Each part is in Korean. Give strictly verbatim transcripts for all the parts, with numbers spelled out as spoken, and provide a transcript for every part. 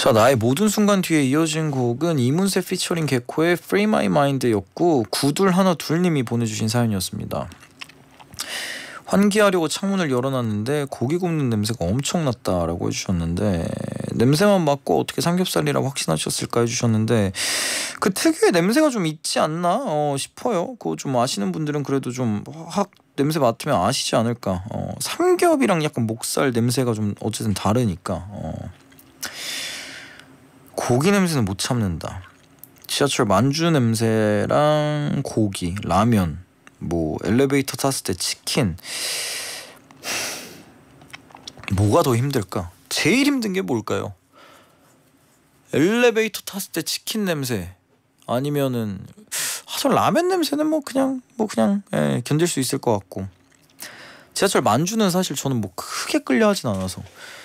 자, 나의 모든 순간 뒤에 이어진 곡은 이문세 피처링 개코의 Free My Mind였고 구둘 하나 둘님이 보내주신 사연이었습니다. 환기하려고 창문을 열어놨는데 고기 굽는 냄새가 엄청 났다라고 해주셨는데 냄새만 맡고 어떻게 삼겹살이라고 확신하셨을까 해주셨는데 그 특유의 냄새가 좀 있지 않나 어, 싶어요. 그거 좀 아시는 분들은 그래도 좀 확 냄새 맡으면 아시지 않을까. 어, 삼겹이랑 약간 목살 냄새가 좀 어쨌든 다르니까 어. 고기 냄새는 못 참는다. 지하철 만주 냄새랑 고기, 라면, 뭐 엘리베이터 탔을 때 치킨, 뭐가 더 힘들까? 제일 힘든 게 뭘까요? 엘리베이터 탔을 때 치킨 냄새 아니면은 아, 저 라면 냄새는 뭐 그냥 뭐 그냥 예, 견딜 수 있을 것 같고 지하철 만주는 사실 저는 뭐 크게 끌려하진 않아서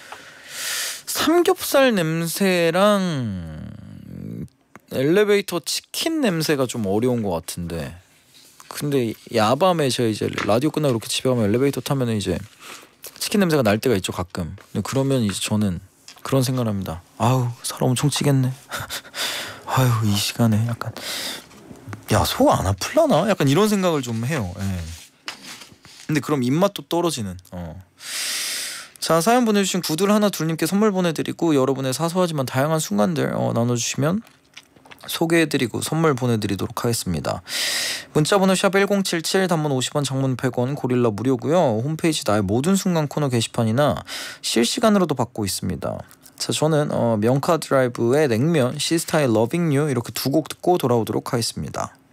삼겹살 냄새랑 엘리베이터 치킨 냄새가 좀 어려운 것 같은데 근데 야밤에 제가 이제 라디오 끝나고 이렇게 집에 가면 엘리베이터 타면은 이제 치킨 냄새가 날 때가 있죠 가끔. 근데 그러면 이제 저는 그런 생각을 합니다. 아우 살 엄청 찌겠네. 아유 이 시간에 약간 야 속 안 아플라나? 약간 이런 생각을 좀 해요. 예. 근데 그럼 입맛도 떨어지는. 어. 자 사연 보내주신 구둘 하나 둘님께 선물 보내드리고 여러분의 사소하지만 다양한 순간들 어, 나눠주시면 소개해드리고 선물 보내드리도록 하겠습니다. 문자번호 샵 일공칠칠 단문 오십 원 장문 백 원 고릴라 무료고요. 홈페이지 나의 모든 순간 코너 게시판이나 실시간으로도 받고 있습니다. 자 저는 어, 명카 드라이브의 냉면, 시스타의 러빙 유 이렇게 두 곡 듣고 돌아오도록 하겠습니다.